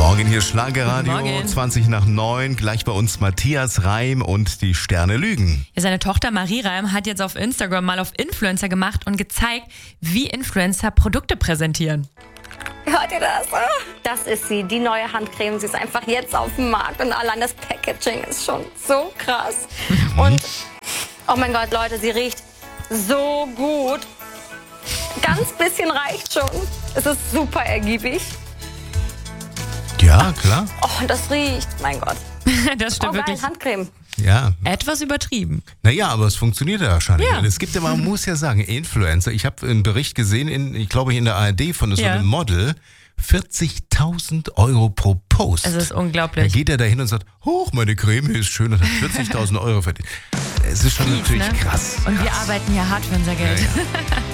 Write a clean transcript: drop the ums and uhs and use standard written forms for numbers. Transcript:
Morgen hier Schlagerradio, Guten Morgen. 20 nach 9. Gleich bei uns Matthias Reim und die Sterne lügen. Ja, seine Tochter Marie Reim hat jetzt auf Instagram mal auf Influencer gemacht und gezeigt, wie Influencer Produkte präsentieren. Hört ihr das? Das ist sie, die neue Handcreme. Sie ist einfach jetzt auf dem Markt und allein das Packaging ist schon so krass. Und, oh mein Gott, Leute, sie riecht so gut. Ganz bisschen reicht schon. Es ist super ergiebig. Ja, klar. Oh, das riecht, mein Gott. Das stimmt Oh, geil, wirklich. Handcreme. Ja. Etwas übertrieben. Naja, aber es funktioniert ja wahrscheinlich. Ja. Es gibt ja, man muss ja sagen, Influencer. Ich habe einen Bericht gesehen, ich glaube in der ARD von so Ja. einem Model. 40.000 € pro Post. Es ist Dann unglaublich. geht er da hin und sagt, hoch, meine Creme ist schön und hat 40.000 € verdient. Es ist schon natürlich Ne? krass. Und wir arbeiten ja hart für unser Geld. Ja, ja.